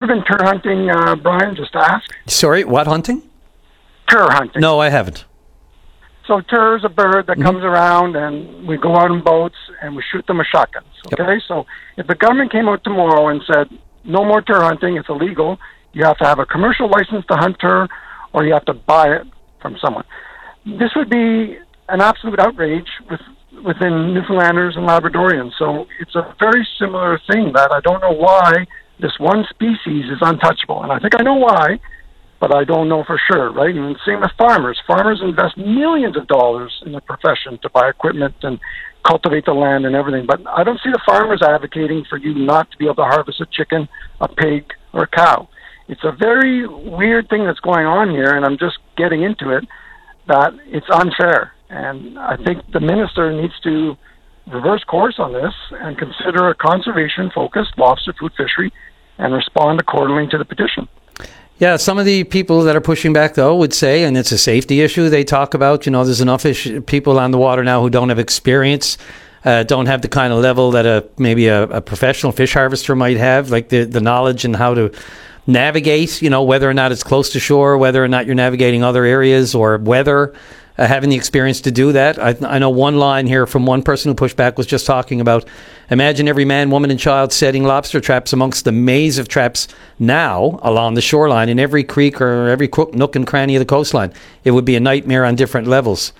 been tur hunting, Brian, just to ask? Sorry, what hunting? Tur hunting. No, I haven't. So tur is a bird that comes around, and we go out in boats, and we shoot them with shotguns, okay? Yep. So if the government came out tomorrow and said, no more tur hunting, it's illegal, you have to have a commercial license to hunt tur, or you have to buy it from someone. This would be an absolute outrage within Newfoundlanders and Labradorians. So it's a very similar thing that I don't know why this one species is untouchable. And I think I know why, but I don't know for sure, right? And same with farmers. Farmers invest millions of dollars in the profession to buy equipment and cultivate the land and everything. But I don't see the farmers advocating for you not to be able to harvest a chicken, a pig, or a cow. It's a very weird thing that's going on here, and I'm just getting into it, that it's unfair. And I think the minister needs to reverse course on this and consider a conservation-focused lobster food fishery and respond accordingly to the petition. Yeah, some of the people that are pushing back, though, would say, and it's a safety issue, they talk about, there's enough people on the water now who don't have experience, don't have the kind of level that maybe a professional fish harvester might have, like the knowledge and how to navigate, whether or not it's close to shore, whether or not you're navigating other areas, or whether having the experience to do that. I know one line here from one person who pushed back was just talking about, imagine every man, woman, and child setting lobster traps amongst the maze of traps now along the shoreline in every creek or every nook and cranny of the coastline. It would be a nightmare on different levels.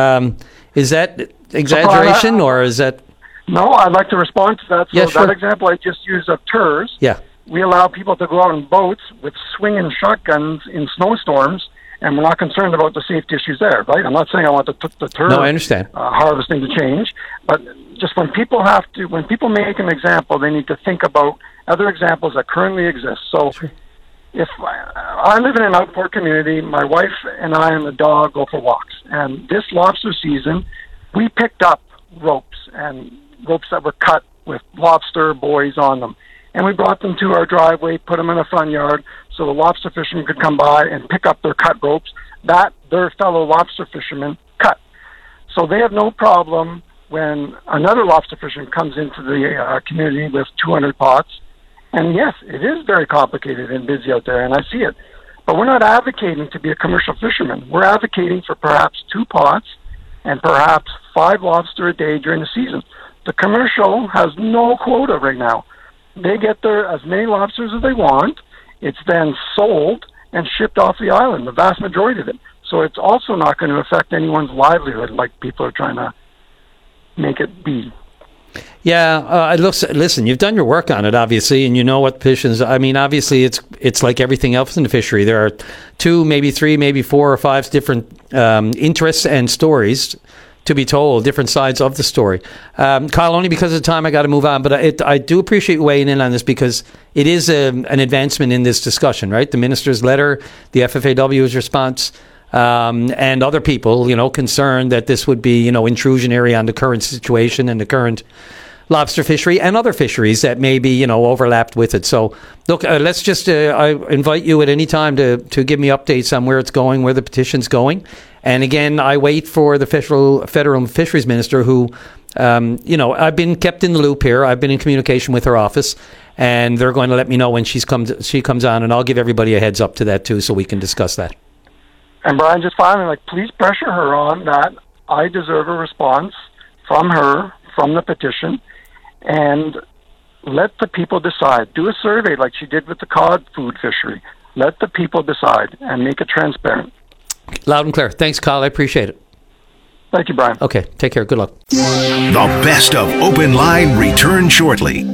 Is that exaggeration, or is that... No, I'd like to respond to that. So yeah, sure. That example I just used of turs, yeah. We allow people to go out in boats with swinging shotguns in snowstorms, and we're not concerned about the safety issues there, right? I'm not saying I want the tur no, I understand. Harvesting to change, but just when people make an example, they need to think about other examples that currently exist. So sure. If I live in an outport community, my wife and I and the dog go for walks, and this lobster season, we picked up ropes that were cut with lobster buoys on them. And we brought them to our driveway, put them in the front yard, so the lobster fishermen could come by and pick up their cut ropes that their fellow lobster fishermen cut. So they have no problem when another lobster fisherman comes into the community with 200 pots. And yes, it is very complicated and busy out there, and I see it. But we're not advocating to be a commercial fisherman. We're advocating for perhaps 2 pots and perhaps 5 lobster a day during the season. The commercial has no quota right now. They get as many lobsters as they want. It's then sold and shipped off the island, the vast majority of it. So it's also not going to affect anyone's livelihood like people are trying to make it be. Yeah, listen, you've done your work on it, obviously, and you know what fishes. I mean, obviously, it's like everything else in the fishery. There are 2, maybe 3, maybe 4 or 5 different interests and stories to be told, different sides of the story. Kyle, only because of the time, I got to move on, but I do appreciate you weighing in on this because it is an advancement in this discussion, right? The minister's letter, the FFAW's response, and other people, concerned that this would be, intrusionary on the current situation and the current lobster fishery and other fisheries that may be, overlapped with it. So, look, let's just, I invite you at any time to give me updates on where it's going, where the petition's going. And again, I wait for the federal fisheries minister who, I've been kept in the loop here. I've been in communication with her office, and they're going to let me know when she comes on, and I'll give everybody a heads up to that too, so we can discuss that. And Brian, just finally, please pressure her on that. I deserve a response from her, from the petition, and let the people decide. Do a survey like she did with the cod food fishery. Let the people decide and make it transparent. Loud and clear. Thanks, Kyle. I appreciate it. Thank you, Brian. Okay. Take care. Good luck. The best of Open Line returns shortly.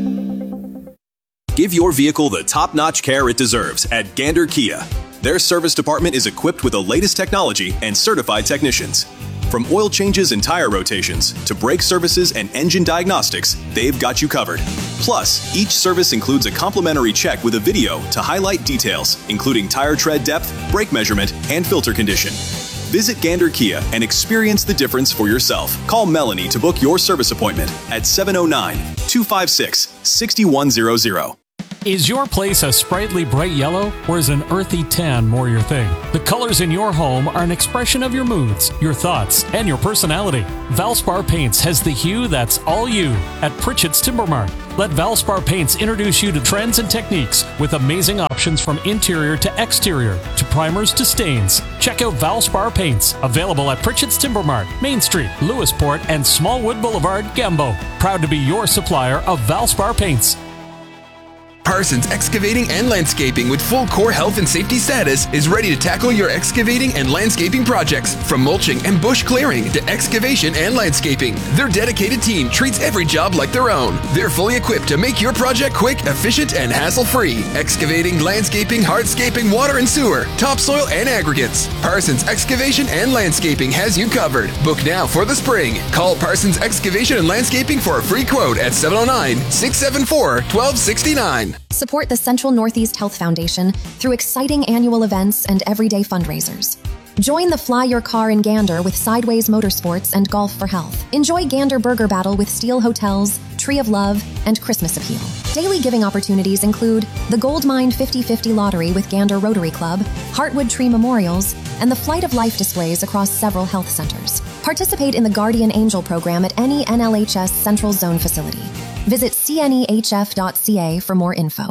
Give your vehicle the top-notch care it deserves at Gander Kia. Their service department is equipped with the latest technology and certified technicians. From oil changes and tire rotations to brake services and engine diagnostics, they've got you covered. Plus, each service includes a complimentary check with a video to highlight details, including tire tread depth, brake measurement, and filter condition. Visit Gander Kia and experience the difference for yourself. Call Melanie to book your service appointment at 709-256-6100. Is your place a sprightly bright yellow, or is an earthy tan more your thing? The colors in your home are an expression of your moods, your thoughts, and your personality. Valspar Paints has the hue that's all you at Pritchett's Timber Mart. Let Valspar Paints introduce you to trends and techniques with amazing options solutions from interior to exterior, to primers to stains. Check out Valspar Paints, available at Pritchett's Timber Mart, Main Street, Lewisport, and Smallwood Boulevard, Gambo. Proud to be your supplier of Valspar Paints. Parsons Excavating and Landscaping, with full core health and safety status, is ready to tackle your excavating and landscaping projects. From mulching and bush clearing to excavation and landscaping, their dedicated team treats every job like their own. They're fully equipped to make your project quick, efficient, and hassle-free. Excavating, landscaping, hardscaping, water and sewer, topsoil, and aggregates. Parsons Excavation and Landscaping has you covered. Book now for the spring. Call Parsons Excavation and Landscaping for a free quote at 709-674-1269. Support the Central Northeast Health Foundation through exciting annual events and everyday fundraisers. Join the Fly Your Car in Gander with Sideways Motorsports and Golf for Health. Enjoy Gander Burger Battle with Steel Hotels, Tree of Love, and Christmas Appeal. Daily giving opportunities include the Goldmine 50/50 Lottery with Gander Rotary Club, Heartwood Tree Memorials, and the Flight of Life displays across several health centers. Participate in the Guardian Angel program at any NLHS Central Zone facility. Visit cnehf.ca for more info.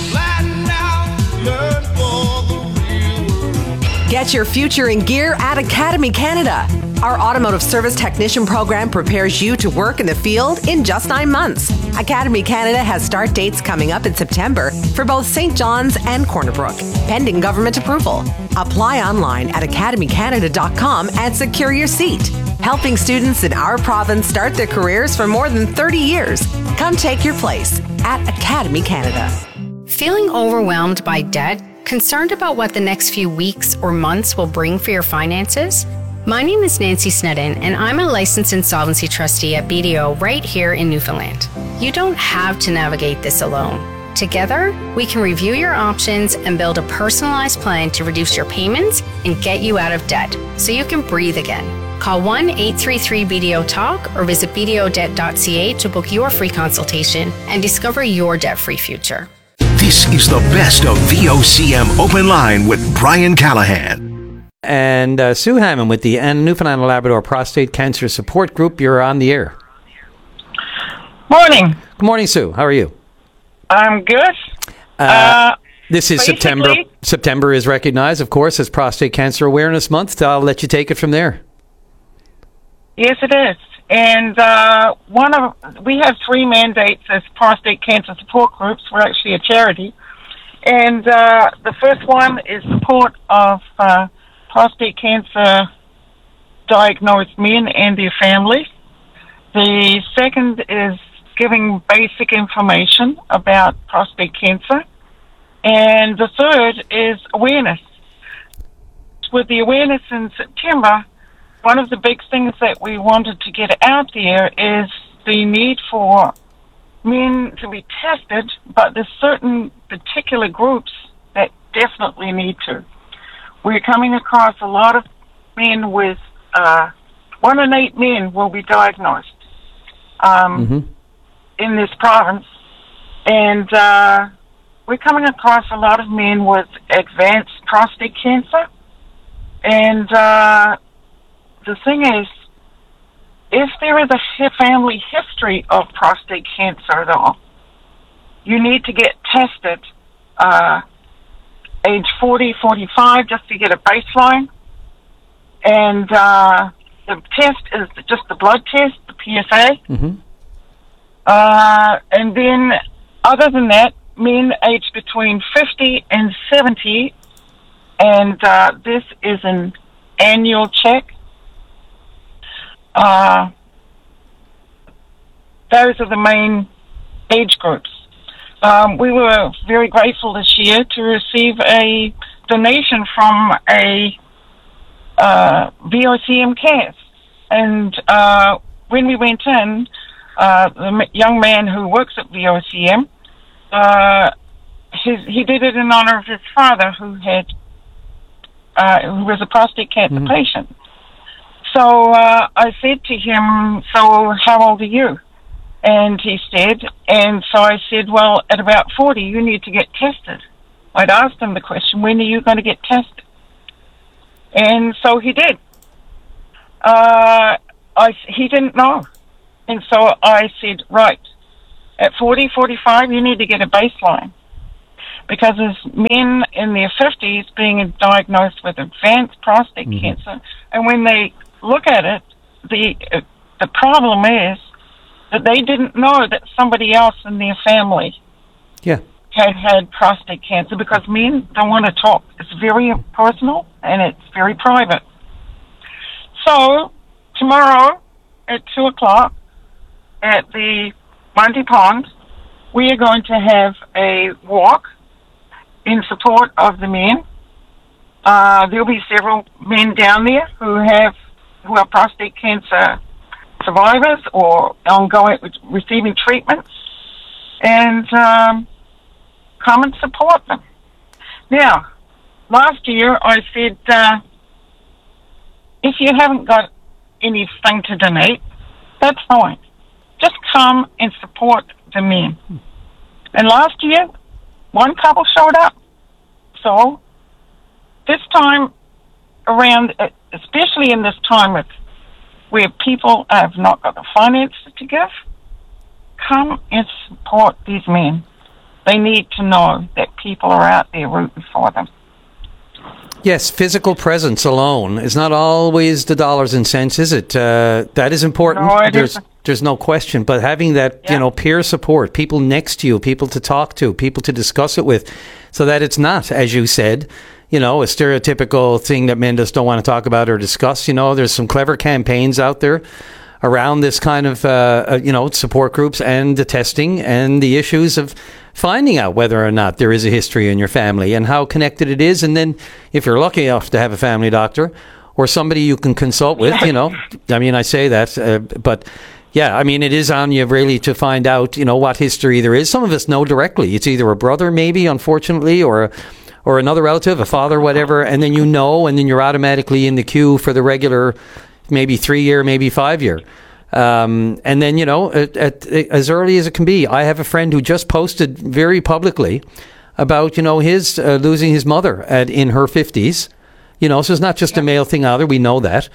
Get your future in gear at Academy Canada. Our automotive service technician program prepares you to work in the field in just 9 months. Academy Canada has start dates coming up in September for both St. John's and Corner Brook, pending government approval. Apply online at academycanada.com and secure your seat. Helping students in our province start their careers for more than 30 years. Come take your place at Academy Canada. Feeling overwhelmed by debt? Concerned about what the next few weeks or months will bring for your finances? My name is Nancy Snedden, and I'm a licensed insolvency trustee at BDO right here in Newfoundland. You don't have to navigate this alone. Together, we can review your options and build a personalized plan to reduce your payments and get you out of debt so you can breathe again. Call 1-833-BDO-TALK or visit bdodebt.ca to book your free consultation and discover your debt-free future. This is the best of VOCM Open Line with Brian Callahan. And Sue Hammond with the Newfoundland and Labrador Prostate Cancer Support Group. You're on the air. Morning. Good morning, Sue. How are you? I'm good. This is September. September is recognized, of course, as Prostate Cancer Awareness Month. I'll let you take it from there. Yes, it is. And we have 3 mandates as prostate cancer support groups. We're actually a charity. And the first one is support of prostate cancer diagnosed men and their families. The second is giving basic information about prostate cancer. And the third is awareness. With the awareness in September, one of the big things that we wanted to get out there is the need for men to be tested, but there's certain particular groups that definitely need to. We're coming across a lot of men with 1 in 8 men will be diagnosed in this province, and we're coming across a lot of men with advanced prostate cancer, and the thing is, if there is a family history of prostate cancer, though, you need to get tested age 40, 45, just to get a baseline. And the test is just the blood test, the PSA. And then, other than that, men aged between 50 and 70, and this is an annual check. Those are the main age groups. We were very grateful this year to receive a donation from a VOCM CAS. And when we went in, the young man who works at VOCM, he did it in honor of his father, who was a prostate cancer patient. So I said to him, "So how old are you?" And he said, and so I said, "Well, at about 40, you need to get tested." I'd asked him the question, "When are you going to get tested?" And so he did. He didn't know. And so I said, "Right, at 40, 45, you need to get a baseline." because there's men in their 50s being diagnosed with advanced prostate cancer, and when they look at it, the problem is that they didn't know that somebody else in their family had prostate cancer, because men don't want to talk. It's very personal and it's very private. So tomorrow at 2:00 at the Monty Pond, we are going to have a walk in support of the men. There'll be several men down there who are prostate cancer survivors or ongoing receiving treatments, and come and support them. Now, last year I said, if you haven't got anything to donate, that's fine. Just come and support the men. And last year, one couple showed up. So this time around, especially in this time where people have not got the finances to give, come and support these men. They need to know that people are out there rooting for them. Yes, physical presence alone is not always the dollars and cents, is it? That is important. No, there's no question. But having that, peer support, people next to you, people to talk to, people to discuss it with, so that it's not, as you said, a stereotypical thing that men just don't want to talk about or discuss. There's some clever campaigns out there around this kind of, support groups and the testing and the issues of finding out whether or not there is a history in your family and how connected it is. And then if you're lucky enough to have a family doctor or somebody you can consult with, I say that, but yeah, it is on you really to find out, what history there is. Some of us know directly. It's either a brother, maybe, unfortunately, or another relative, a father, whatever, and then and then you're automatically in the queue for the regular, maybe 3-year, maybe 5-year. And then, as early as it can be. I have a friend who just posted very publicly about, his losing his mother in her 50s. So it's not just a male thing either. We know that.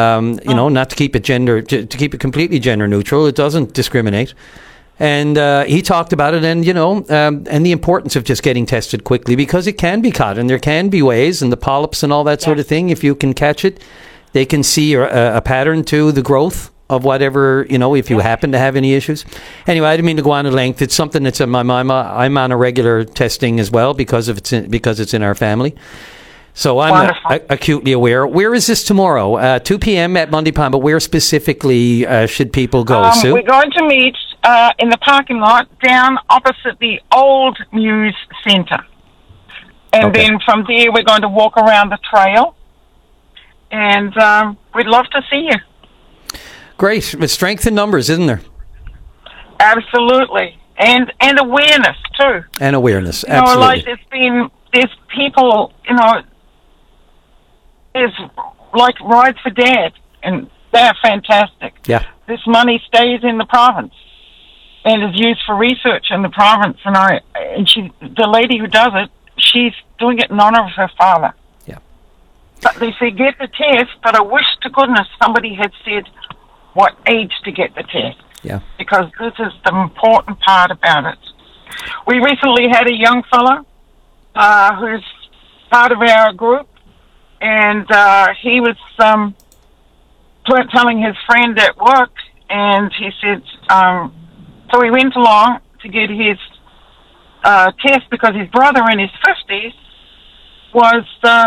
Not to keep it to keep it completely gender neutral. It doesn't discriminate. And he talked about it, and and the importance of just getting tested quickly, because it can be caught, and there can be ways, and the polyps and all that sort of thing. If you can catch it, they can see a pattern to the growth of whatever, if you happen to have any issues. Anyway, I didn't mean to go on at length. It's something that's in my mind. I'm on a regular testing as well because it's in our family. So I'm acutely aware. Where is this tomorrow? 2 p.m. at Monty Pond, but where specifically should people go, Sue? We're going to meet in the parking lot down opposite the old Muse Centre. And then from there we're going to walk around the trail. And we'd love to see you. Great. With strength in numbers, isn't there? Absolutely. And awareness, too. And awareness, absolutely. There's people, there's like Ride for Dad, and they're fantastic. Yeah. This money stays in the province and is used for research in the province. And the lady who does it, she's doing it in honor of her father. Yeah. But they say get the test, but I wish to goodness somebody had said what age to get the test. Yeah. Because this is the important part about it. We recently had a young fella who's part of our group, and he was telling his friend at work, and he said, so he went along to get his test because his brother in his 50s was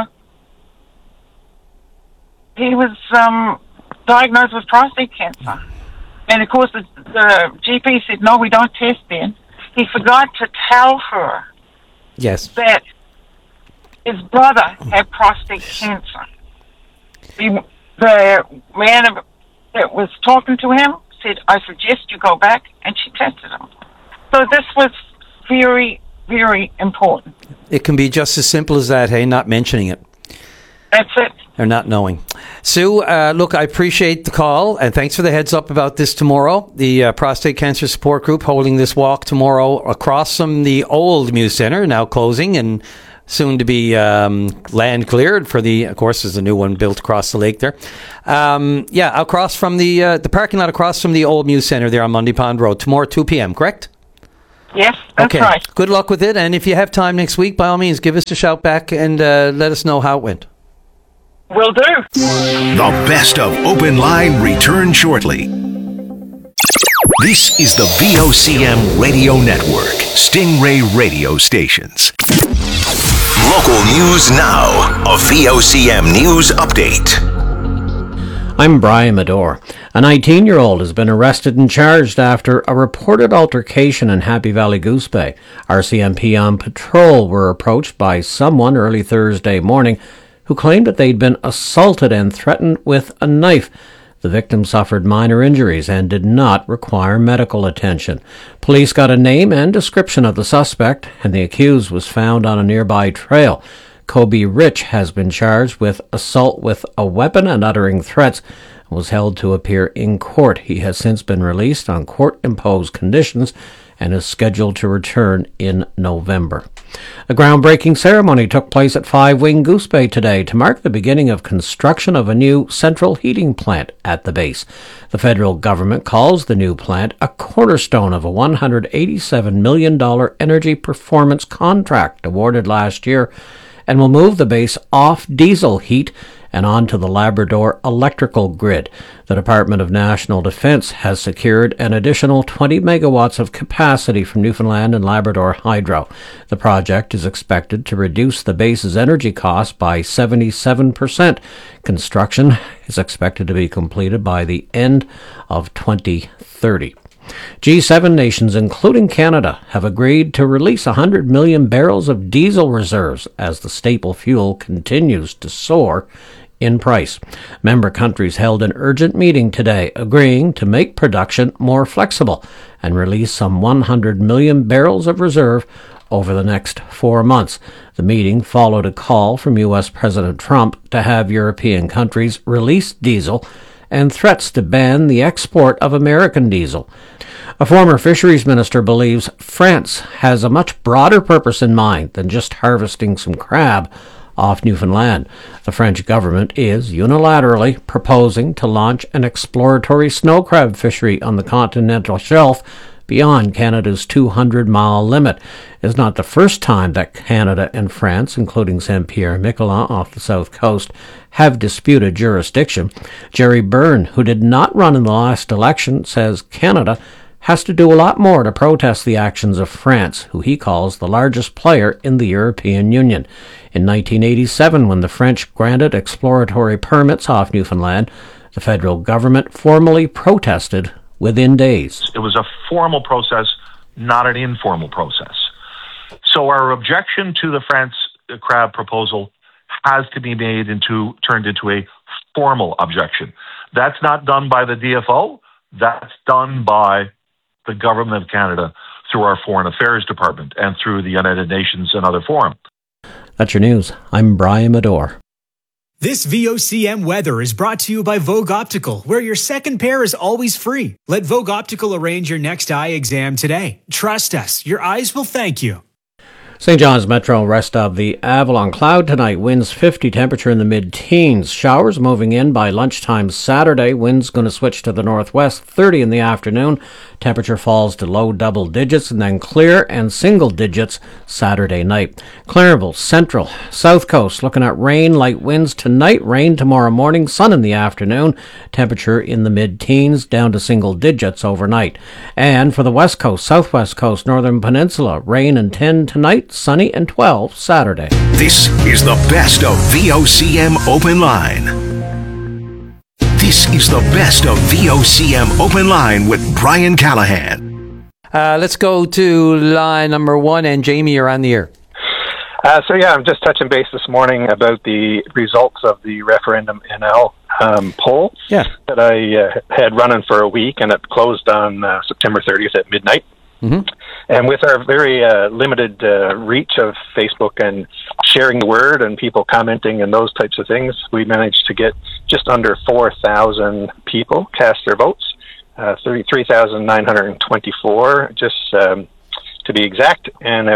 diagnosed with prostate cancer. And of course the GP said, no, we don't test then. He forgot to tell her that his brother had prostate cancer. The man that was talking to him said, I suggest you go back, and she tested him. So this was very, very important. It can be just as simple as that, hey, not mentioning it. That's it. Or not knowing. Sue, look, I appreciate the call, and thanks for the heads up about this tomorrow. The Prostate Cancer Support Group holding this walk tomorrow across from the old Muse Centre, now closing, and soon to be land cleared for of course, there's a new one built across the lake there. Across from the parking lot across from the old Muse Centre there on Monty Pond Road. Tomorrow, 2 p.m., correct? Yes, that's okay. right. Good luck with it. And if you have time next week, by all means, give us a shout back and let us know how it went. Will do. The best of Open Line returns shortly. This is the VOCM Radio Network, Stingray Radio Stations. Local news now. A VOCM news update. I'm Brian Medore. A 19-year-old has been arrested and charged after a reported altercation in Happy Valley Goose Bay. RCMP on patrol were approached by someone early Thursday morning who claimed that they'd been assaulted and threatened with a knife. The victim suffered minor injuries and did not require medical attention. Police got a name and description of the suspect, and the accused was found on a nearby trail. Kobe Rich has been charged with assault with a weapon and uttering threats and was held to appear in court. He has since been released on court-imposed conditions and is scheduled to return in November. A groundbreaking ceremony took place at 5 Wing Goose Bay today to mark the beginning of construction of a new central heating plant at the base. The federal government calls the new plant a cornerstone of a $187 million energy performance contract awarded last year, and will move the base off diesel heat and onto the Labrador electrical grid. The Department of National Defence has secured an additional 20 megawatts of capacity from Newfoundland and Labrador Hydro. The project is expected to reduce the base's energy costs by 77%. Construction is expected to be completed by the end of 2030. G7 nations, including Canada, have agreed to release 100 million barrels of diesel reserves as the staple fuel continues to soar in price. Member countries held an urgent meeting today, agreeing to make production more flexible and release some 100 million barrels of reserve over the next 4 months. The meeting followed a call from U.S. President Trump to have European countries release diesel and threats to ban the export of American diesel. A former fisheries minister believes France has a much broader purpose in mind than just harvesting some crab off Newfoundland. The French government is unilaterally proposing to launch an exploratory snow crab fishery on the continental shelf beyond Canada's 200-mile limit. It's not the first time that Canada and France, including Saint-Pierre-Miquelon off the south coast, have disputed jurisdiction. Jerry Byrne, who did not run in the last election, says Canada has to do a lot more to protest the actions of France, who he calls the largest player in the European Union. In 1987, when the French granted exploratory permits off Newfoundland, the federal government formally protested within days. It was a formal process, not an informal process. So our objection to the France crab proposal has to be turned into a formal objection. That's not done by the DFO. That's done by the Government of Canada through our Foreign Affairs Department and through the United Nations and other forums. That's your news. I'm Brian Medore. This VOCM weather is brought to you by Vogue Optical, where your second pair is always free. Let Vogue Optical arrange your next eye exam today. Trust us, your eyes will thank you. St. John's Metro, rest of the Avalon. Cloud tonight, winds 50, temperature in the mid-teens. Showers moving in by lunchtime Saturday. Winds going to switch to the northwest, 30 in the afternoon. Temperature falls to low double digits and then clear and single digits Saturday night. Clarenville, Central, South Coast, looking at rain, light winds tonight, rain tomorrow morning, sun in the afternoon. Temperature in the mid-teens, down to single digits overnight. And for the West Coast, Southwest Coast, Northern Peninsula, rain and 10 tonight, sunny and 12 Saturday. This is the best of VOCM Open Line. This is the best of VOCM Open Line with Brian Callahan. Let's go to line number 1, and Jamie, you're on the air. I'm just touching base this morning about the results of the referendum NL poll that I had running for a week, and it closed on September 30th at midnight. Mm-hmm. And with our very limited reach of Facebook and sharing the word and people commenting and those types of things, we managed to get just under 4,000 people cast their votes, 33,924 just to be exact, and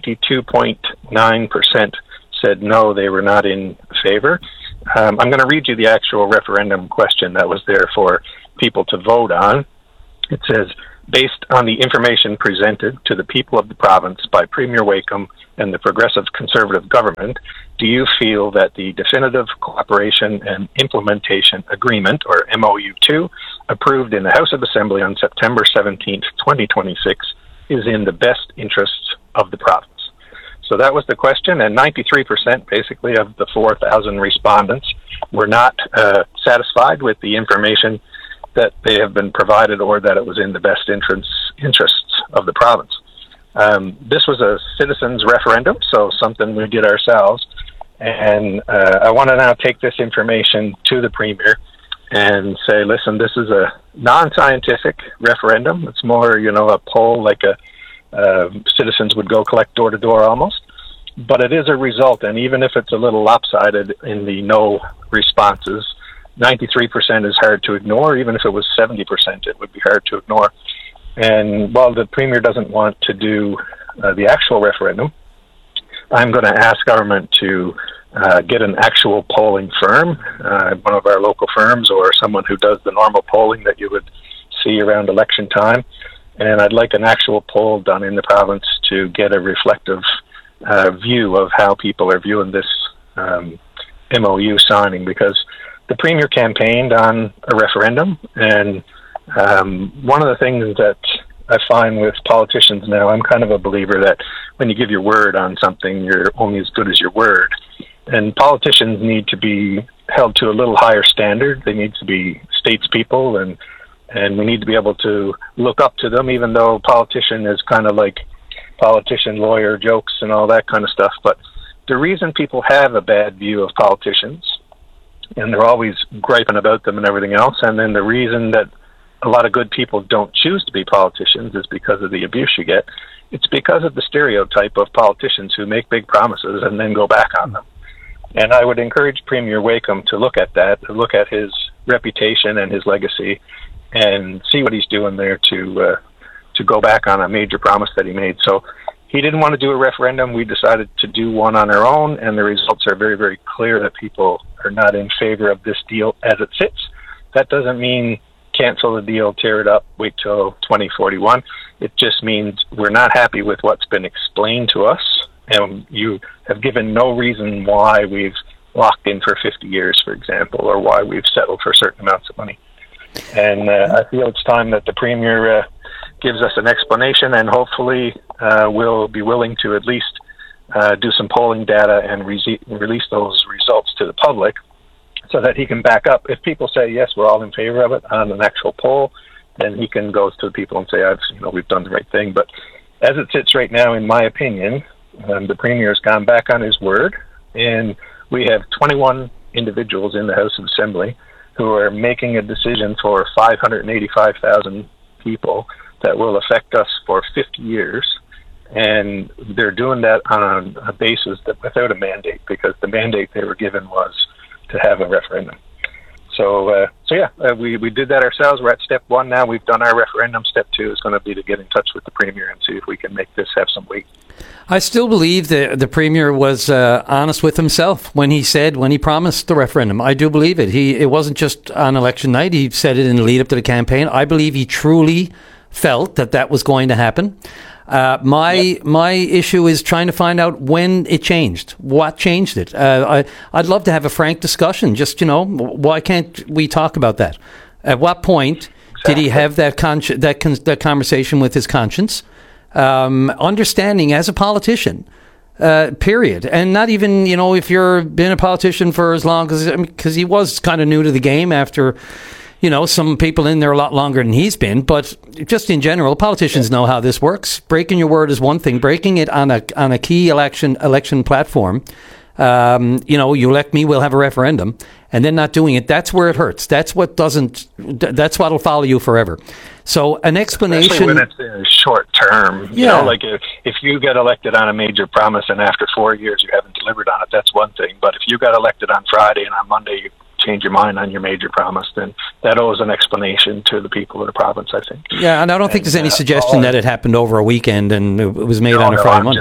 92.9% said no, they were not in favor. I'm going to read you the actual referendum question that was there for people to vote on. It says, Based on the information presented to the people of the province by Premier Wakeham and the Progressive Conservative government, do you feel that the Definitive Cooperation and Implementation Agreement, or MOU2, approved in the House of Assembly on September 17th, 2026, is in the best interests of the province? So that was the question, and 93% basically of the 4,000 respondents were not satisfied with the information that they have been provided or that it was in the best interests of the province. This was a citizens' referendum, so something we did ourselves, and I want to now take this information to the Premier and say, listen, this is a non-scientific referendum. It's more, a poll like citizens would go collect door to door almost, but it is a result, and even if it's a little lopsided in the no responses, 93% is hard to ignore. Even if it was 70%, it would be hard to ignore. And while the Premier doesn't want to do the actual referendum, I'm going to ask government to get an actual polling firm, one of our local firms, or someone who does the normal polling that you would see around election time. And I'd like an actual poll done in the province to get a reflective view of how people are viewing this MOU signing, because the Premier campaigned on a referendum, and one of the things that I find with politicians now, I'm kind of a believer that when you give your word on something, you're only as good as your word. And politicians need to be held to a little higher standard. They need to be statespeople, and we need to be able to look up to them, even though politician is kind of like politician, lawyer jokes and all that kind of stuff. But the reason people have a bad view of politicians, and they're always griping about them and everything else, and then the reason that a lot of good people don't choose to be politicians is because of the abuse you get. It's because of the stereotype of politicians who make big promises and then go back on them. And I would encourage Premier Wakeham to look at that, to look at his reputation and his legacy, and see what he's doing there to go back on a major promise that he made. So he didn't want to do a referendum. We decided to do one on our own, and the results are very, very clear that people are not in favor of this deal as it sits. That doesn't mean cancel the deal, tear it up, wait till 2041. It just means we're not happy with what's been explained to us, and you have given no reason why we've locked in for 50 years, for example, or why we've settled for certain amounts of money. And I feel it's time that the Premier gives us an explanation, and hopefully will be willing to at least do some polling data and release those results to the public, so that he can back up. If people say, yes, we're all in favor of it on an actual poll, then he can go to the people and say, we've done the right thing. But as it sits right now, in my opinion, the Premier has gone back on his word, and we have 21 individuals in the House of Assembly who are making a decision for 585,000 people that will affect us for 50 years. And they're doing that on a basis that without a mandate, because the mandate they were given was to have a referendum. So we did that ourselves. We're at step one now. We've done our referendum. Step two is going to be to get in touch with the Premier and see if we can make this have some weight. I still believe that the Premier was honest with himself when he promised the referendum. I do believe it. It wasn't just on election night. He said it in the lead up to the campaign. I believe he truly felt that was going to happen. My issue is trying to find out when it changed, what changed it. I'd love to have a frank discussion. Just, why can't we talk about that? At what point did he have that conversation with his conscience? Understanding as a politician, period. And not even, if you've been a politician for as long, because he was kind of new to the game after, some people in there a lot longer than he's been, but just in general, politicians know how this works. Breaking your word is one thing. Breaking it on a key election platform, you elect me, we'll have a referendum, and then not doing it, that's where it hurts. That's what'll follow you forever. So an explanation... Especially when it's short term. Like if you get elected on a major promise and after 4 years you haven't delivered on it, that's one thing. But if you got elected on Friday and on Monday you change your mind on your major promise, then that owes an explanation to the people of the province, I think. Yeah, and I don't think there's any suggestion that it happened over a weekend and it was made on a Friday Monday.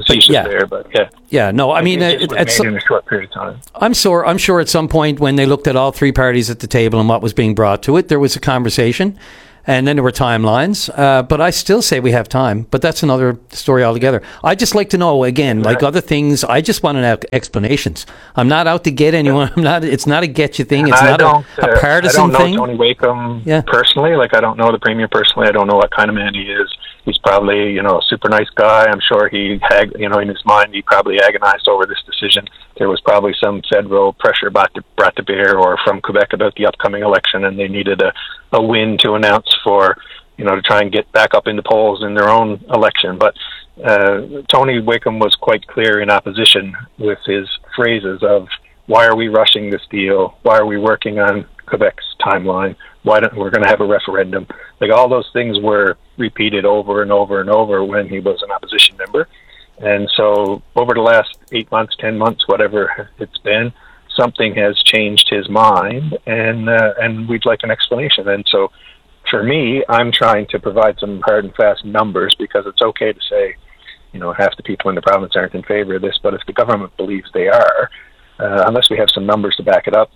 I mean, it's made in a short period of time. I'm sure at some point when they looked at all three parties at the table and what was being brought to it, there was a conversation. And then there were timelines, but I still say we have time. But that's another story altogether. I just like to know, again, like other things, I just want to know explanations. I'm not out to get anyone. It's not a get you thing. It's not a partisan thing. I don't know Tony Wakeham personally. Like, I don't know the Premier personally. I don't know what kind of man he is. He's probably, a super nice guy. I'm sure he had, in his mind, he probably agonized over this decision. There was probably some federal pressure brought to bear or from Quebec about the upcoming election, and they needed a win to announce for, to try and get back up in the polls in their own election. But Tony Wakeham was quite clear in opposition with his phrases of, why are we rushing this deal? Why are we working on Quebec's timeline? We're going to have a referendum? Like, all those things were repeated over and over and over when he was an opposition member. And so over the last 8 months, 10 months, whatever it's been, something has changed his mind, and we'd like an explanation. And so for me, I'm trying to provide some hard and fast numbers, because it's okay to say, half the people in the province aren't in favor of this, but if the government believes they are, unless we have some numbers to back it up,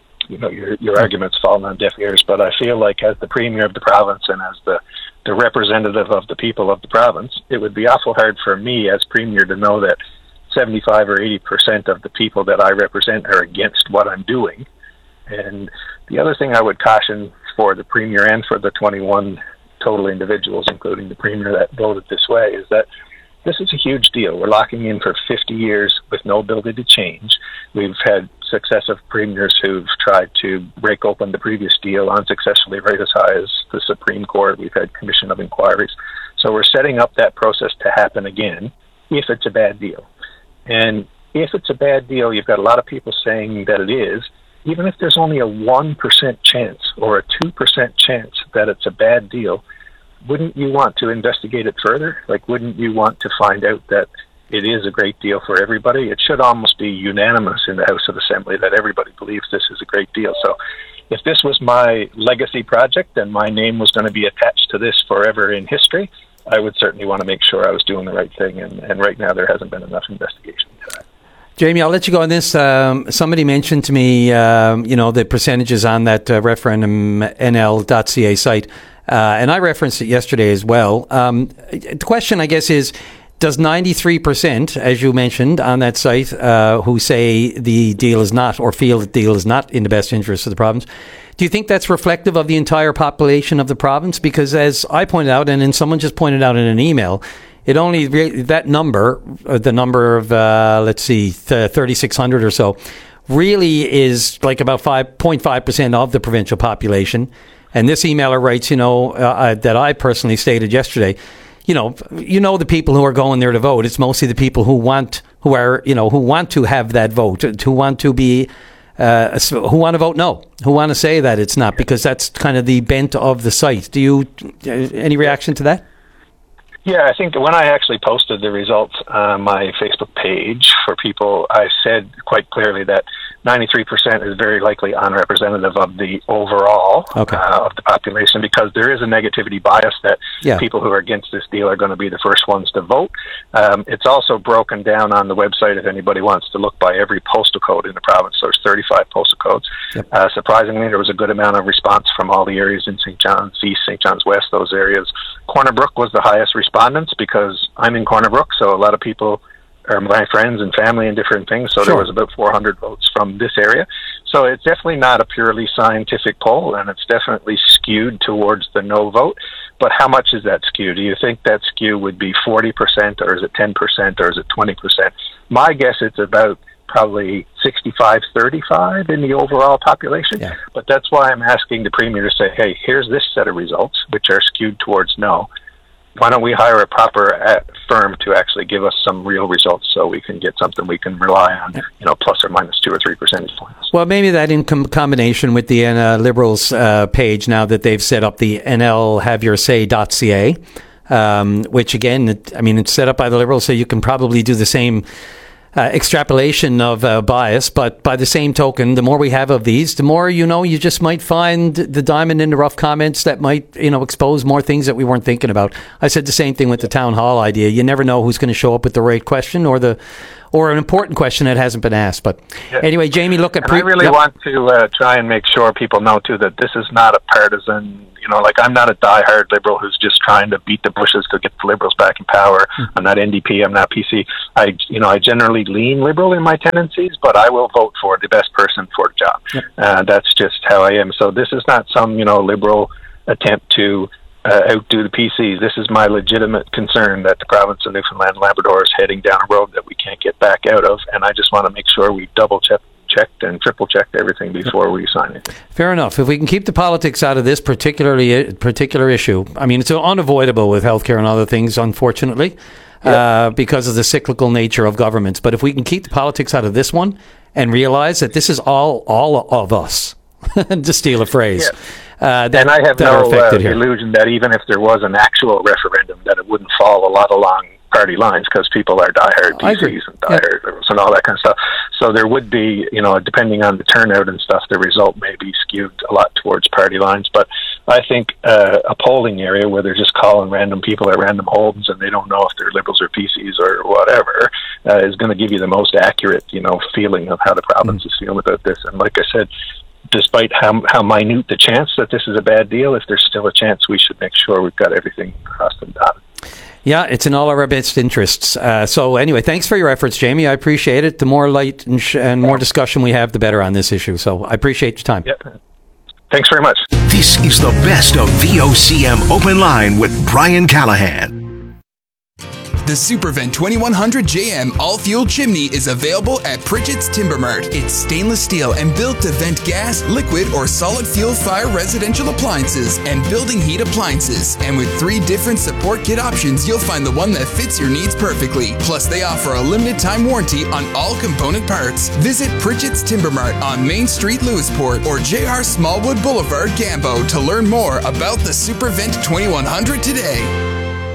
your arguments fall on deaf ears. But I feel like, as the Premier of the province and as the representative of the people of the province, it would be awful hard for me as Premier to know that 75 or 80% of the people that I represent are against what I'm doing. And the other thing I would caution for the Premier and for the 21 total individuals, including the Premier, that voted this way, is that this is a huge deal. We're locking in for 50 years with no ability to change. We've had successive premiers who've tried to break open the previous deal unsuccessfully, right as high as the Supreme Court. We've had commission of inquiries. So we're setting up that process to happen again if it's a bad deal. And if it's a bad deal, you've got a lot of people saying that it is. Even if there's only a 1% chance or a 2% chance that it's a bad deal, wouldn't you want to investigate it further? Like, wouldn't you want to find out that it is a great deal for everybody? It should almost be unanimous in the House of Assembly that everybody believes this is a great deal. So if this was my legacy project and my name was going to be attached to this forever in history, I would certainly want to make sure I was doing the right thing. And right now there hasn't been enough investigation into that. Jamie, I'll let you go on this. Somebody mentioned to me, the percentages on that referendumnl.ca site. And I referenced it yesterday as well. The question, I guess, is, does 93%, as you mentioned on that site, who say the deal is not, or feel the deal is not in the best interest of the province, do you think that's reflective of the entire population of the province? Because as I pointed out, and then someone just pointed out in an email, it only that number, the number of 3,600 or so, really is like about 5.5% of the provincial population. And this emailer writes, that I personally stated yesterday, the people who are going there to vote, it's mostly the people who want to have that vote, who want to be, who want to vote no, who want to say that it's not, because that's kind of the bent of the site. Do you, any reaction to that? Yeah, I think when I actually posted the results on my Facebook page for people, I said quite clearly that 93% is very likely unrepresentative of the overall of the population, because there is a negativity bias that people who are against this deal are going to be the first ones to vote. It's also broken down on the website if anybody wants to look by every postal code in the province. There's 35 postal codes. Yep. Surprisingly, there was a good amount of response from all the areas in St. John's East, St. John's West, those areas. Corner Brook was the highest respondents, because I'm in Corner Brook, so a lot of people are my friends and family and different things. So there was about 400 votes from this area. So it's definitely not a purely scientific poll, and it's definitely skewed towards the no vote. But how much is that skew? Do you think that skew would be 40%, or is it 10%, or is it 20%? My guess it's about probably 65-35 in the overall population. Yeah. But that's why I'm asking the Premier to say, hey, here's this set of results, which are skewed towards no. Why don't we hire a proper firm to actually give us some real results, so we can get something we can rely on, plus or minus 2 or 3 percentage points? Well, maybe that in combination with the Liberals page, now that they've set up the nlhaveyoursay.ca, which again, it's set up by the Liberals, so you can probably do the same extrapolation of bias, but by the same token, the more we have of these, the more you just might find the diamond in the rough comments that might expose more things that we weren't thinking about. I said the same thing with the town hall idea. You never know who's going to show up with the right question or the or an important question that hasn't been asked. But anyway, Jamie, look at... I really want to try and make sure people know, too, that this is not a partisan... I'm not a diehard Liberal who's just trying to beat the Bushes to get the Liberals back in power. I'm not NDP, I'm not PC. I generally lean Liberal in my tendencies, but I will vote for the best person for the job. That's just how I am. So this is not some, Liberal attempt to outdo the PCs. This is my legitimate concern that the province of Newfoundland and Labrador is heading down a road that we can't get back out of, and I just want to make sure we double-checked and triple-checked everything before we sign it. Fair enough. If we can keep the politics out of this particular issue, I mean, it's unavoidable with healthcare and other things, unfortunately, because of the cyclical nature of governments. But if we can keep the politics out of this one and realize that this is all of us, to steal a phrase, and I have no illusion that even if there was an actual referendum, that it wouldn't fall a lot along party lines, because people are diehard PCs and diehard Liberals and all that kind of stuff. So there would be, depending on the turnout and stuff, the result may be skewed a lot towards party lines. But I think a polling area where they're just calling random people at random holes and they don't know if they're Liberals or PCs or whatever is going to give you the most accurate, feeling of how the province is feeling about this. And like I said, despite how minute the chance that this is a bad deal, if there's still a chance, we should make sure we've got everything crossed and dotted. Yeah, it's in all our best interests. So anyway, thanks for your efforts, Jamie. I appreciate it. The more light and more discussion we have, the better on this issue. So I appreciate your time. Yep. Thanks very much. This is the best of VOCM Open Line with Brian Callahan. The SuperVent 2100 JM all-fuel chimney is available at Pritchett's Timber Mart. It's stainless steel and built to vent gas, liquid, or solid fuel fire residential appliances and building heat appliances. And with 3 different support kit options, you'll find the one that fits your needs perfectly. Plus, they offer a limited time warranty on all component parts. Visit Pritchett's Timber Mart on Main Street, Lewisport, or JR Smallwood Boulevard, Gambo to learn more about the SuperVent 2100 today.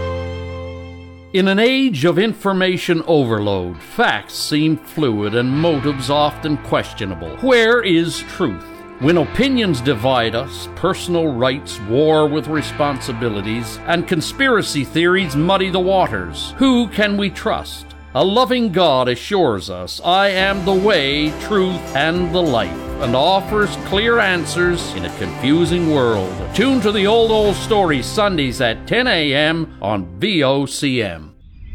In an age of information overload, facts seem fluid and motives often questionable. Where is truth? When opinions divide us, personal rights war with responsibilities, and conspiracy theories muddy the waters, who can we trust? A loving God assures us, I am the way, truth, and the life, and offers clear answers in a confusing world. Tune to the Old Story Sundays at 10 a.m. on VOCM.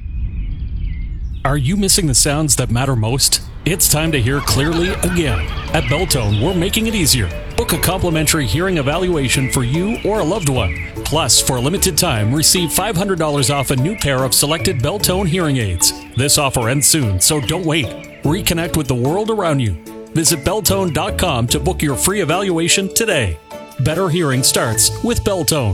Are you missing the sounds that matter most? It's time to hear clearly again. At Belltone, we're making it easier. Book a complimentary hearing evaluation for you or a loved one. Plus, for a limited time, receive $500 off a new pair of selected Belltone hearing aids. This offer ends soon, so don't wait. Reconnect with the world around you. Visit Belltone.com to book your free evaluation today. Better hearing starts with Belltone.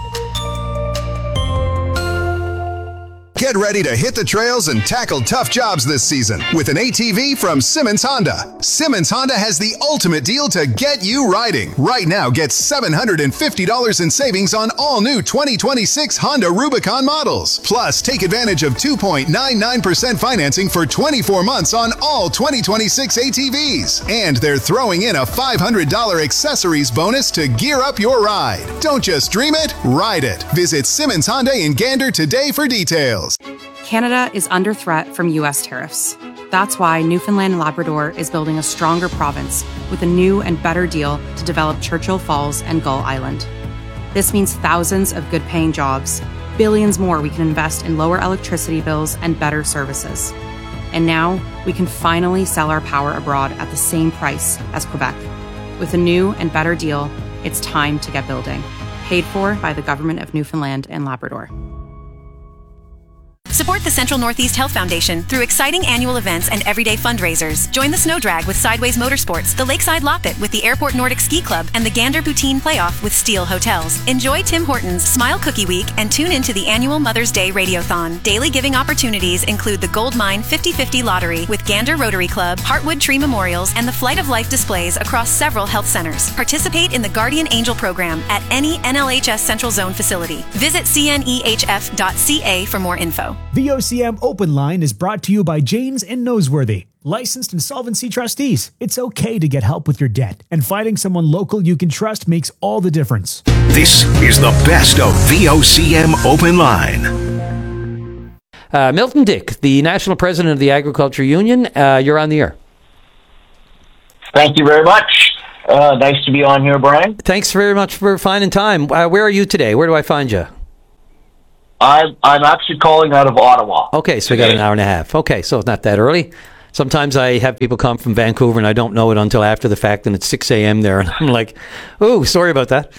Get ready to hit the trails and tackle tough jobs this season with an ATV from Simmons Honda. Simmons Honda has the ultimate deal to get you riding. Right now, get $750 in savings on all new 2026 Honda Rubicon models. Plus, take advantage of 2.99% financing for 24 months on all 2026 ATVs. And they're throwing in a $500 accessories bonus to gear up your ride. Don't just dream it, ride it. Visit Simmons Honda in Gander today for details. Canada is under threat from U.S. tariffs. That's why Newfoundland and Labrador is building a stronger province with a new and better deal to develop Churchill Falls and Gull Island. This means thousands of good-paying jobs, billions more we can invest in lower electricity bills and better services. And now we can finally sell our power abroad at the same price as Quebec. With a new and better deal, it's time to get building. Paid for by the Government of Newfoundland and Labrador. Support the Central Northeast Health Foundation through exciting annual events and everyday fundraisers. Join the Snow Drag with Sideways Motorsports, the Lakeside Loppet with the Airport Nordic Ski Club, and the Gander Poutine Playoff with Steel Hotels. Enjoy Tim Hortons Smile Cookie Week and tune into the annual Mother's Day Radiothon. Daily giving opportunities include the Gold Mine 50/50 Lottery with Gander Rotary Club, Heartwood Tree Memorials, and the Flight of Life displays across several health centers. Participate in the Guardian Angel program at any NLHS Central Zone facility. Visit cnehf.ca for more info. VOCM Open Line is brought to you by Janes and Noseworthy, licensed insolvency trustees. It's okay to get help with your debt, and finding someone local you can trust makes all the difference. This is the best of VOCM Open Line. Milton Dick, the National President of the Agriculture Union, you're on the air. Thank you very much. Nice to be on here, Brian. Thanks very much for finding time. Where are you today? Where do I find you? I'm actually calling out of Ottawa. Okay, so we got an hour and a half. Okay, so it's not that early. Sometimes I have people come from Vancouver and I don't know it until after the fact, and it's 6 a.m. there, and I'm like, oh, sorry about that.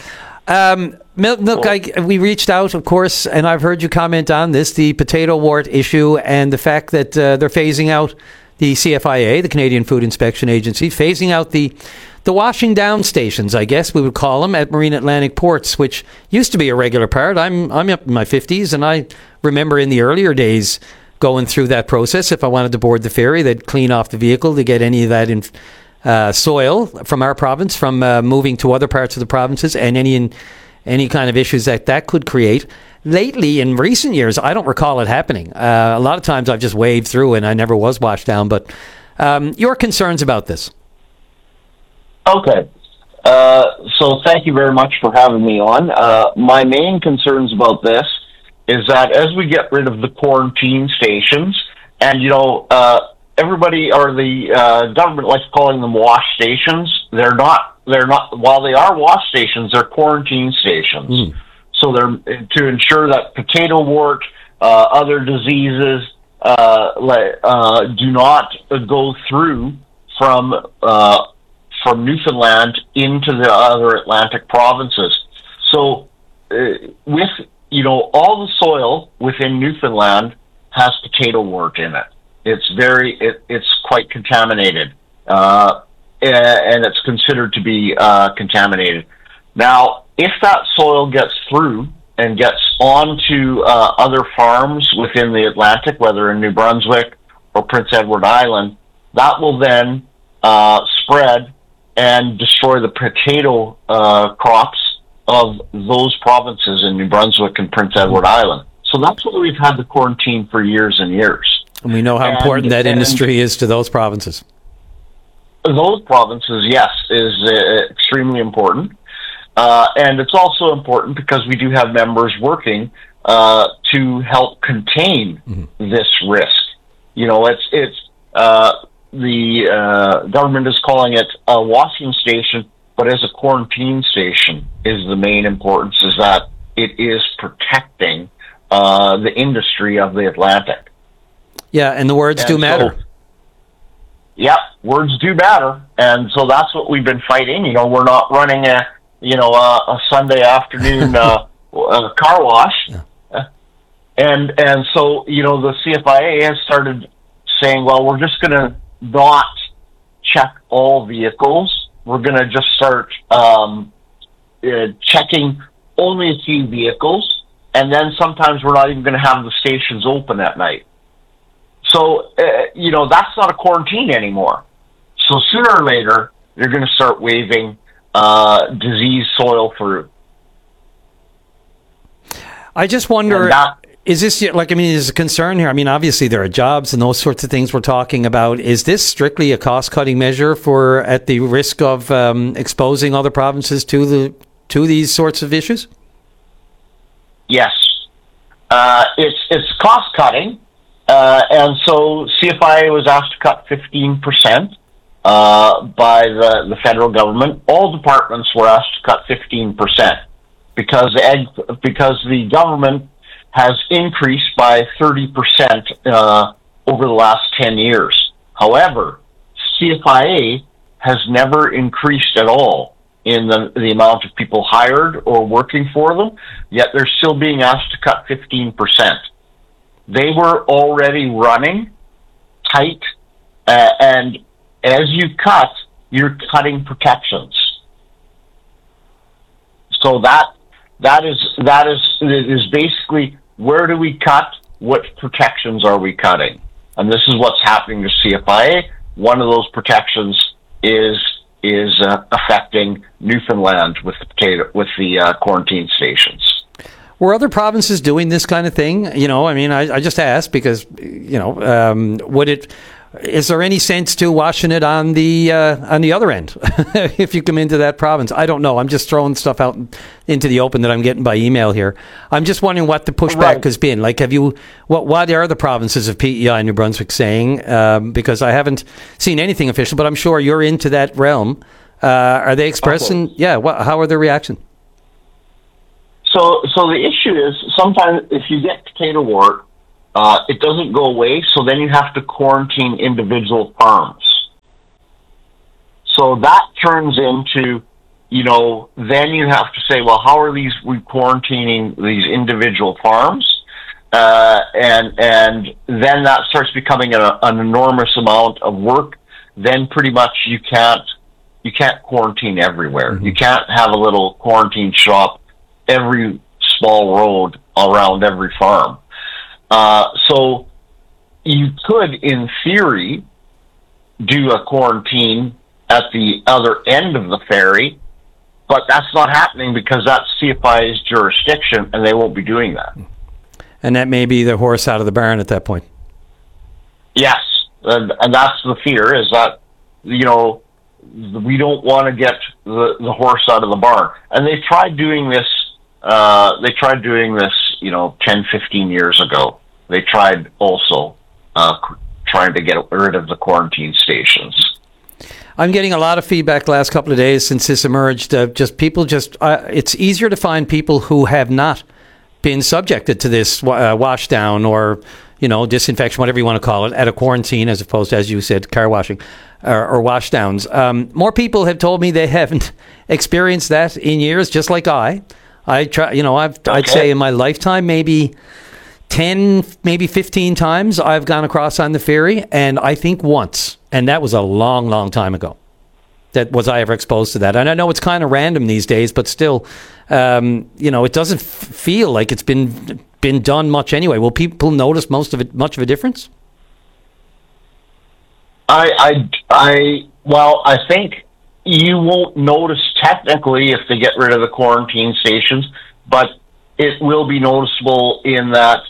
We reached out, of course, and I've heard you comment on this, the potato wart issue, and the fact that they're phasing out the CFIA, the Canadian Food Inspection Agency, phasing out the washing down stations, I guess we would call them, at Marine Atlantic ports, which used to be a regular part. I'm up in my 50s, and I remember in the earlier days going through that process. If I wanted to board the ferry, they'd clean off the vehicle to get any of that in soil from our province from moving to other parts of the provinces, and any kind of issues that could create. Lately, in recent years, I don't recall it happening. A lot of times I've just waved through and I never was washed down. But your concerns about this? Okay. So thank you very much for having me on. My main concerns about this is that as we get rid of the quarantine stations, and, everybody or the government likes calling them wash stations. They're not, while they are wash stations, they're quarantine stations. Mm. So they're to ensure that potato wart, other diseases, do not go through from Newfoundland into the other Atlantic provinces. So with all the soil within Newfoundland has potato wart in it. It's quite contaminated, and it's considered to be contaminated. Now, if that soil gets through and gets onto other farms within the Atlantic, whether in New Brunswick or Prince Edward Island, that will then spread and destroy the potato crops of those provinces in New Brunswick and Prince Edward Island. So that's why we've had the quarantine for years and years. And we know how important that industry is to those provinces. Those provinces, yes, is extremely important. And it's also important because we do have members working to help contain this risk. The government is calling it a washing station, but as a quarantine station is the main importance, is that it is protecting the industry of the Atlantic. Yeah, and the words do matter. Words do matter, and so that's what we've been fighting. We're not running a Sunday afternoon car wash, and so the CFIA has started saying, well, we're just going to not check all vehicles. We're going to just start checking only a few vehicles, and then sometimes we're not even going to have the stations open at night. So, that's not a quarantine anymore. So sooner or later, you're going to start waving diseased soil through. I just wonder, is this, is a concern here? I mean, obviously there are jobs and those sorts of things we're talking about. Is this strictly a cost-cutting measure at the risk of exposing other provinces to these sorts of issues? Yes. It's cost-cutting. And so CFIA was asked to cut 15% by the federal government. All departments were asked to cut 15% because the government has increased by 30% over the last 10 years. However, CFIA has never increased at all in the amount of people hired or working for them, yet they're still being asked to cut 15%. They were already running tight, and as you cut, you're cutting protections. So that is basically, where do we cut? What protections are we cutting? And this is what's happening to CFIA. One of those protections is affecting Newfoundland with the quarantine stations. Were other provinces doing this kind of thing? I just asked because, would is there any sense to washing it on the other end if you come into that province? I don't know. I'm just throwing stuff out into the open that I'm getting by email here. I'm just wondering what the pushback has been. Like, what are the provinces of PEI and New Brunswick saying? Because I haven't seen anything official, but I'm sure you're into that realm. Are they expressing? Yeah. How are their reaction? So the issue is sometimes if you get potato wart, it doesn't go away, so then you have to quarantine individual farms. So that turns into, then you have to say, well, how are we quarantining these individual farms? And then that starts becoming an enormous amount of work. Then pretty much you can't quarantine everywhere. Mm-hmm. You can't have a little quarantine shop every small road around every farm. So you could, in theory, do a quarantine at the other end of the ferry, but that's not happening because that's CFI's jurisdiction, and they won't be doing that. And that may be the horse out of the barn at that point. Yes, and that's the fear, is that, we don't want to get the horse out of the barn. And they tried doing this 10, 15 years ago. They tried also trying to get rid of the quarantine stations. I'm getting a lot of feedback the last couple of days since this emerged. It's easier to find people who have not been subjected to this washdown or, disinfection, whatever you want to call it, at a quarantine, as opposed to, as you said, car washing or washdowns. More people have told me they haven't experienced that in years, just like I'd say in my lifetime, maybe 10, maybe 15 times I've gone across on the ferry, and I think once, and that was a long, long time ago, that was I ever exposed to that. And I know it's kind of random these days, but still, it doesn't feel like it's been done much anyway. Will people notice much of a difference? I think you won't notice technically if they get rid of the quarantine stations, but it will be noticeable in that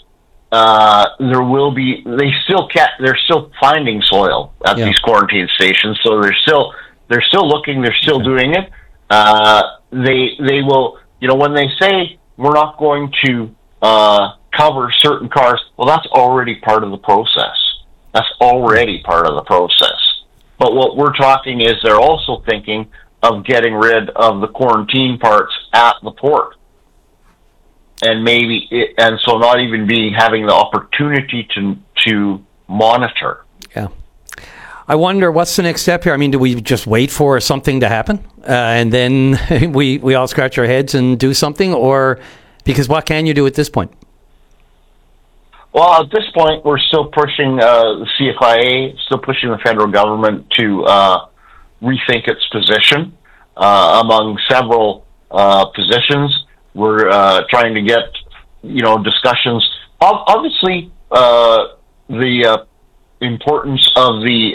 they're still finding soil at these quarantine stations, so they're still looking, they're still doing it. They will, when they say we're not going to cover certain cars, well, that's already part of the process. That's already part of the process. But what we're talking is they're also thinking of getting rid of the quarantine parts at the port. And so not even having the opportunity to monitor. Yeah. I wonder what's the next step here. I mean, do we just wait for something to happen and then we all scratch our heads and do something, or because what can you do at this point? Well, at this point, we're still pushing the CFIA, still pushing the federal government to rethink its position among several positions. We're trying to get, discussions. Obviously, the importance of the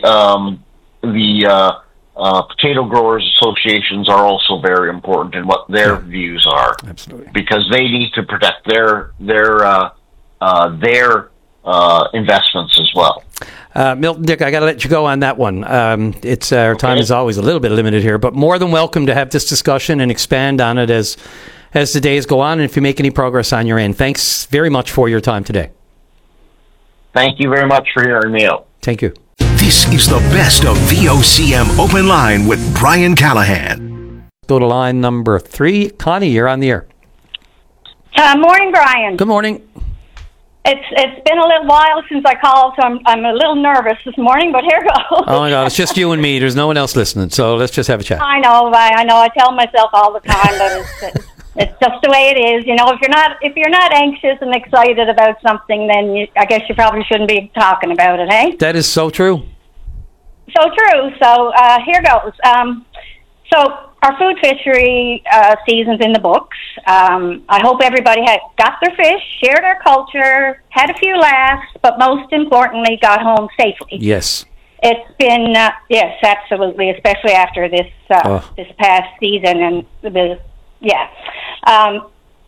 potato growers associations are also very important in what their views are. Absolutely, because they need to protect their investments as well. Milton Dick, I got to let you go on that one. It's our time is always a little bit limited here, but more than welcome to have this discussion and expand on it as the days go on, and if you make any progress on your end. Thanks very much for your time today. Thank you very much for hearing me out. Thank you. This is the best of VOCM Open Line with Brian Callahan. Go to line number 3. Connie, you're on the air. Morning, Brian. Good morning. It's been a little while since I called, so I'm a little nervous this morning, but here goes. Oh my God, it's just you and me. There's no one else listening, so let's just have a chat. I know. I tell myself all the time, but it's just the way it is. If you're not anxious and excited about something, then I guess you probably shouldn't be talking about it, hey? That is so true. So true. So here goes. So our food fishery season's in the books. I hope everybody got their fish, shared their culture, had a few laughs, but most importantly, got home safely. Yes. It's been, yes, absolutely, especially after this past season. And I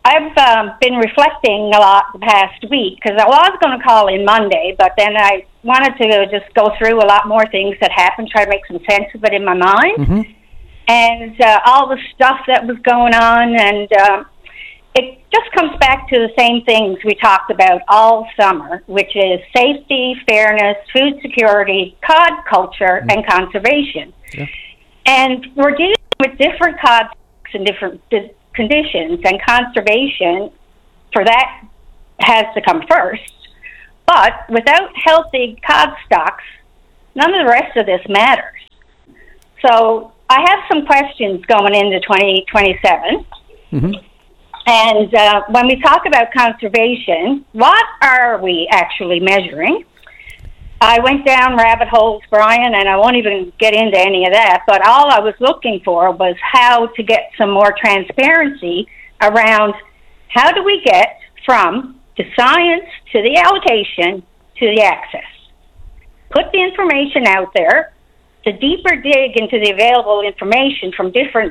I've been reflecting a lot the past week because I was going to call in Monday, but then I wanted to just go through a lot more things that happened, try to make some sense of it in my mind, Mm-hmm. and all the stuff that was going on, and it just comes back to the same things we talked about all summer, which is safety, fairness, food security, cod culture, and conservation. Yeah. And we're dealing with different cod and different conditions, and conservation for that has to come first. But without healthy cod stocks, none of the rest of this matters. So I have some questions going into 2027. Mm-hmm. And when we talk about conservation, what are we actually measuring? I went down rabbit holes, Brian, and I won't even get into any of that, but all I was looking for was how to get some more transparency around how do we get from the science to the allocation to the access. Put the information out there, the deeper dig into the available information from different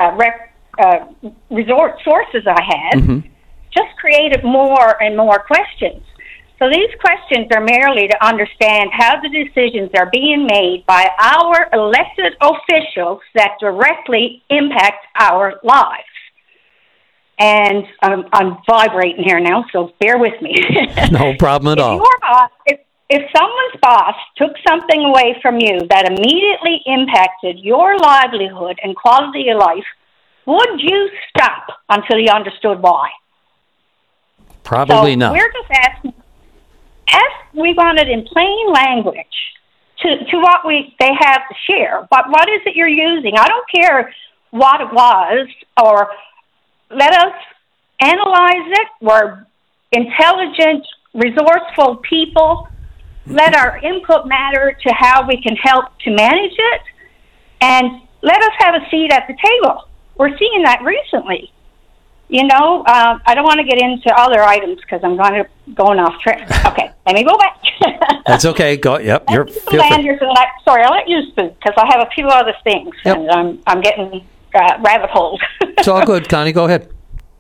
resort sources I had, Mm-hmm. just created more and more questions. So these questions are merely to understand how the decisions are being made by our elected officials that directly impact our lives. And I'm vibrating here now, so bear with me. No problem at all. If someone's boss took something away from you that immediately impacted your livelihood and quality of life, would you stop until you understood why? Probably not. We're just asking. We want it in plain language to what they have to share. But what is it you're using? I don't care what it was, or let us analyze it. We're intelligent, resourceful people. Let our input matter to how we can help to manage it, and let us have a seat at the table. We're seeing that recently. You know, I don't want to get into other items because I'm going off track. Okay, let me go back. That's okay. Go. Yep. You're. Sorry, I'll let you speak because I have a few other things, and I'm getting rabbit holes. It's all good, Connie. Go ahead.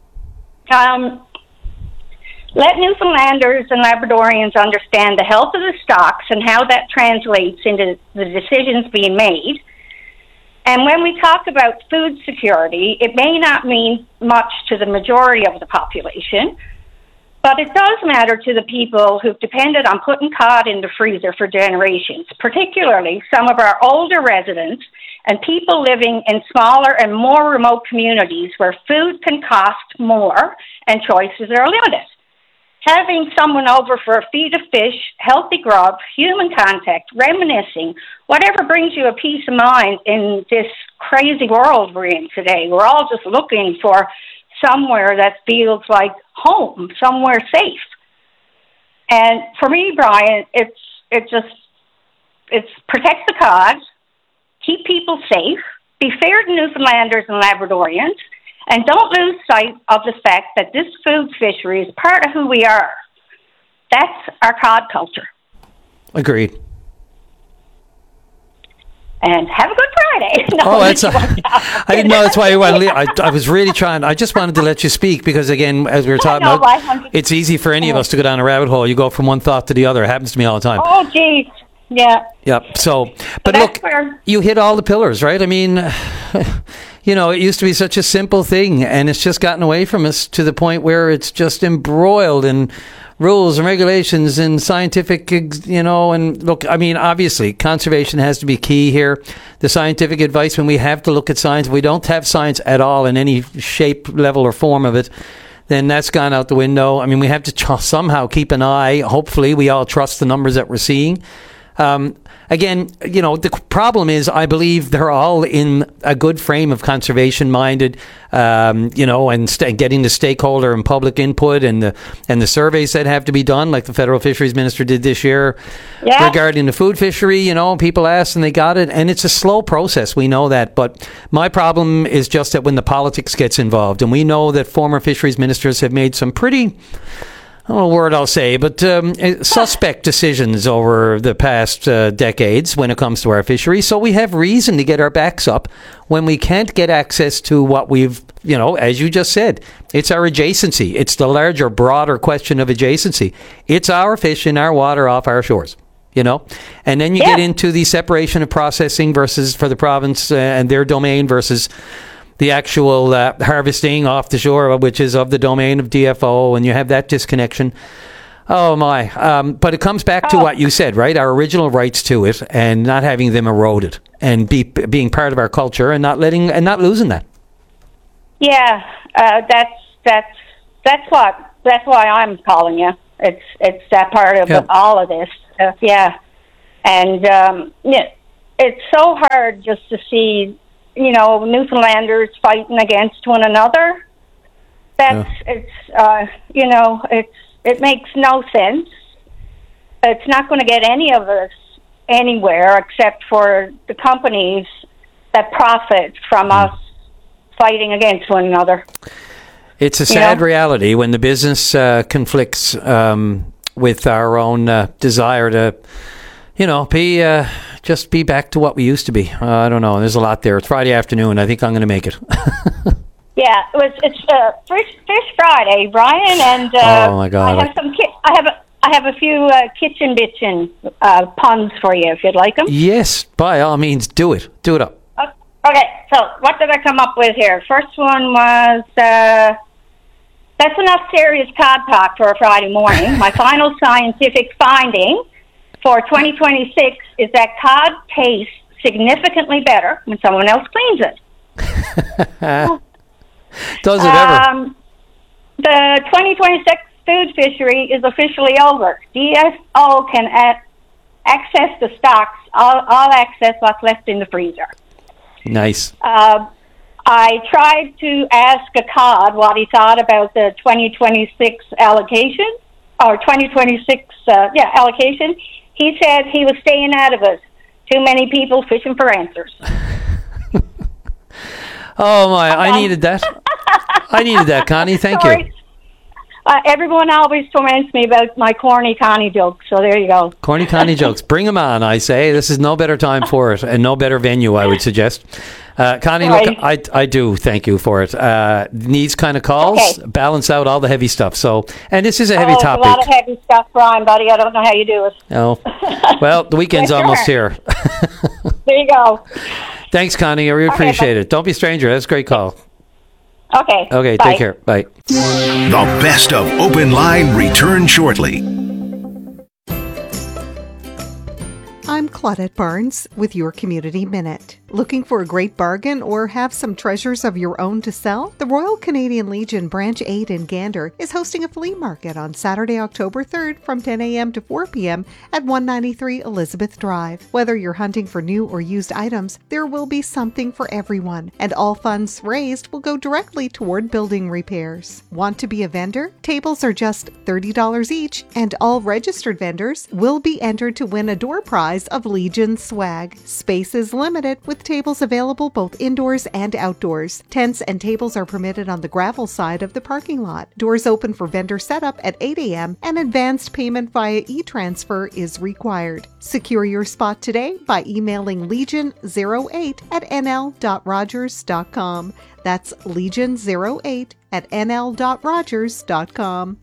Let Newfoundlanders and Labradorians understand the health of the stocks and how that translates into the decisions being made. And when we talk about food security, it may not mean much to the majority of the population, but it does matter to the people who've depended on putting cod in the freezer for generations, particularly some of our older residents and people living in smaller and more remote communities where food can cost more and choices are limited. Having someone over for a feed of fish, healthy grub, human contact, reminiscing, whatever brings you a peace of mind in this crazy world we're in today. We're all just looking for somewhere that feels like home, somewhere safe. And for me, Brian, it's protect the cod, keep people safe, be fair to Newfoundlanders and Labradorians, and don't lose sight of the fact that this food fishery is part of who we are. That's our cod culture. Agreed. And have a good Friday. I didn't know that's why you wanted to leave. I was really trying. I just wanted to let you speak because, again, as we were talking about, it's easy for any of us to go down a rabbit hole. You go from one thought to the other. It happens to me all the time. Oh, geez. Yeah. Yep. So, but look, you hit all the pillars, right? I mean, you know, it used to be such a simple thing, and it's just gotten away from us to the point where it's just embroiled in rules and regulations and scientific, you know, and look, I mean, obviously, conservation has to be key here. The scientific advice, when we have to look at science, if we don't have science at all in any shape, level, or form of it, then that's gone out the window. I mean, we have to somehow keep an eye. Hopefully, we all trust the numbers that we're seeing. Again, you know, the problem is I believe they're all in a good frame of conservation-minded, you know, and getting the stakeholder and public input and the surveys that have to be done, like the federal fisheries minister did this year regarding the food fishery. You know, people asked and they got it, and it's a slow process. We know that, but my problem is just that when the politics gets involved, and we know that former fisheries ministers have made some pretty a word I'll say, but suspect decisions over the past decades when it comes to our fishery. So we have reason to get our backs up when we can't get access to what we've, as you just said, it's our adjacency. It's the larger, broader question of adjacency. It's our fish in our water off our shores, and then you get into the separation of processing versus for the province and their domain versus the actual harvesting off the shore, which is of the domain of DFO, and you have that disconnection. Oh, my. But it comes back to what you said, right? Our original rights to it and not having them eroded and being part of our culture and not losing that. Yeah, that's why I'm calling you. It's that part of all of this. And it's so hard just to see Newfoundlanders fighting against one another. It makes no sense. It's not going to get any of us anywhere except for the companies that profit from us fighting against one another. It's a sad reality when the business conflicts with our own desire to, just be back to what we used to be. I don't know. There's a lot there. It's Friday afternoon. I think I'm going to make it. Yeah, it's Fish Friday, Brian, and oh my God, I have a few kitchen bitchin puns for you if you'd like them. Yes, by all means, do it. Do it up. Okay, so what did I come up with here? First one was that's enough serious cod talk for a Friday morning. My final scientific finding for 2026 is that cod tastes significantly better when someone else cleans it. Does it ever? The 2026 food fishery is officially over. DFO can access the stocks, all access what's left in the freezer. Nice. I tried to ask a cod what he thought about the 2026 allocation, or 2026 allocation. He said he was staying out of it. Too many people fishing for answers. Oh, my. I needed that. Connie. Thank you. Everyone always torments me about my corny Connie jokes, so there you go. Corny Connie jokes. Bring them on, I say. This is no better time for it, and no better venue, I would suggest. Connie, right. Look, I do thank you for it. These kind of calls balance out all the heavy stuff. So, and this is a heavy topic. A lot of heavy stuff, Brian, buddy. I don't know how you do it. Oh, well, the weekend's almost here. There you go. Thanks, Connie. I really appreciate it. Don't be a stranger. That's a great call. Okay. Okay, bye. Take care. Bye. The best of Open Line return shortly. I'm Claudette Barnes with your Community Minute. Looking for a great bargain or have some treasures of your own to sell? The Royal Canadian Legion Branch 8 in Gander is hosting a flea market on Saturday, October 3rd from 10 a.m. to 4 p.m. at 193 Elizabeth Drive. Whether you're hunting for new or used items, there will be something for everyone, and all funds raised will go directly toward building repairs. Want to be a vendor? Tables are just $30 each, and all registered vendors will be entered to win a door prize of Legion swag. Space is limited, with tables available both indoors and outdoors. Tents and tables are permitted on the gravel side of the parking lot. Doors open for vendor setup at 8 a.m. and advanced payment via e-transfer is required. Secure your spot today by emailing legion08@nl.rogers.com. That's legion08@nl.rogers.com.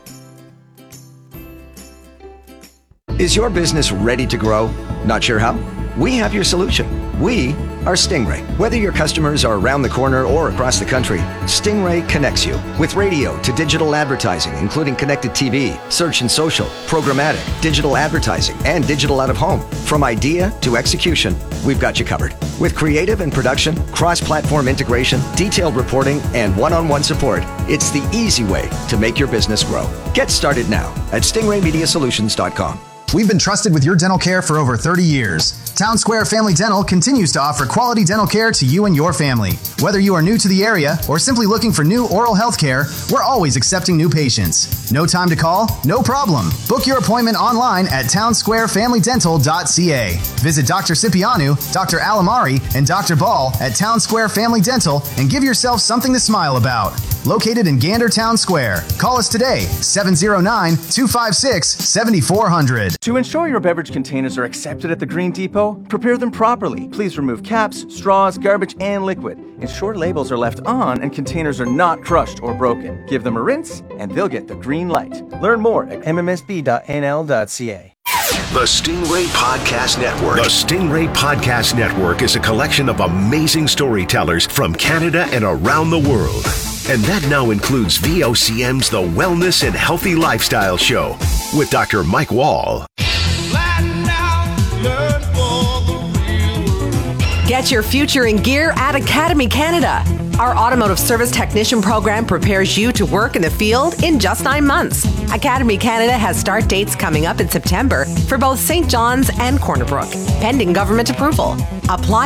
Is your business ready to grow? Not sure how? We have your solution. We are Stingray. Whether your customers are around the corner or across the country, Stingray connects you with radio to digital advertising, including connected TV, search and social, programmatic, digital advertising, and digital out of home. From idea to execution, we've got you covered. With creative and production, cross-platform integration, detailed reporting, and one-on-one support, it's the easy way to make your business grow. Get started now at stingraymediasolutions.com. We've been trusted with your dental care for over 30 years. Town Square Family Dental continues to offer quality dental care to you and your family. Whether you are new to the area or simply looking for new oral health care, we're always accepting new patients. No time to call? No problem. Book your appointment online at townsquarefamilydental.ca. Visit Dr. Cipriano, Dr. Alamari, and Dr. Ball at Town Square Family Dental and give yourself something to smile about. Located in Gander Town Square. Call us today, 709-256-7400. To ensure your beverage containers are accepted at the Green Depot, prepare them properly. Please remove caps, straws, garbage, and liquid. Ensure labels are left on and containers are not crushed or broken. Give them a rinse and they'll get the green light. Learn more at mmsb.nl.ca. The Stingray Podcast Network. The Stingray Podcast Network is a collection of amazing storytellers from Canada and around the world. And that now includes VOCM's The Wellness and Healthy Lifestyle Show with Dr. Mike Wall. Get your future in gear at Academy Canada. Our automotive service technician program prepares you to work in the field in just 9 months. Academy Canada has start dates coming up in September for both St. John's and Corner Brook, pending government approval. Apply